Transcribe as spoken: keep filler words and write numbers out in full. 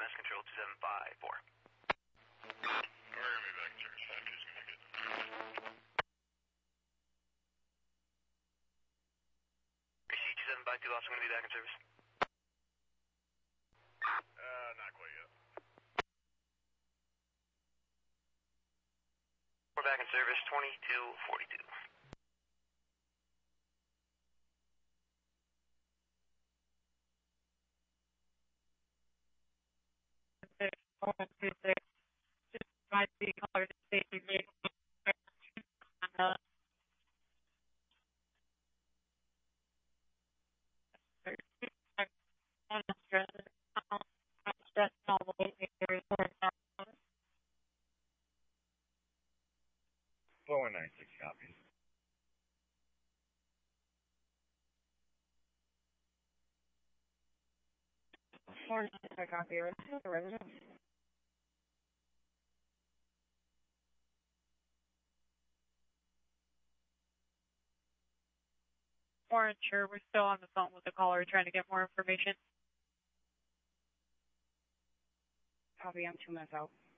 Mass Control two seven five four. We're going to be back in service. five two is going to get Receipt two seven five two, also going to be back in service. Uh, not quite yet. We're back in service, twenty-two forty-two. One two six, just five the color safety vehicle. four one nine six copies. Four nine six copy. Resident. We're unsure. We're still on the phone with the caller trying to get more information. Copy, I'm two minutes out.